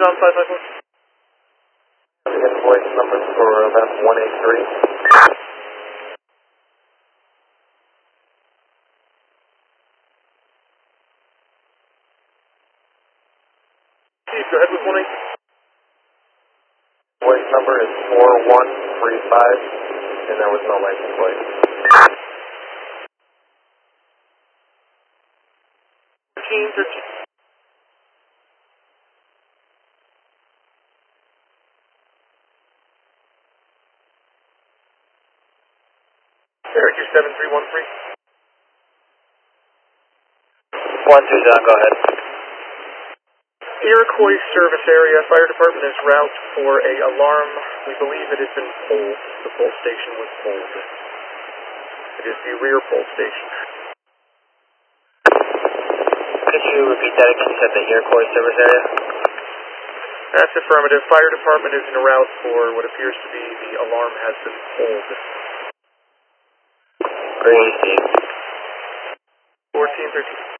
on 554. Invoice number for event 183. Steve, go ahead with 183. Invoice number is 4135, and there was no license plate. 13. Syracuse 7313. 12, John, go ahead. Iroquois service area, fire department is route for a alarm. We believe it has been pulled. The pull station was pulled. It is the rear pull station. Could you repeat that again? You said the Iroquois service area? That's affirmative. Fire department is en route for what appears to be the alarm has been pulled. Great, Steve. 1413.